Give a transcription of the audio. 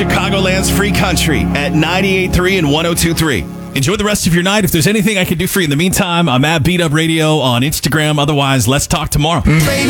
Chicagoland's free country at 98.3 and 102.3. Enjoy the rest of your night. If there's anything I can do for you in the meantime, I'm at Beat Up Radio on Instagram. Otherwise, let's talk tomorrow. Baby.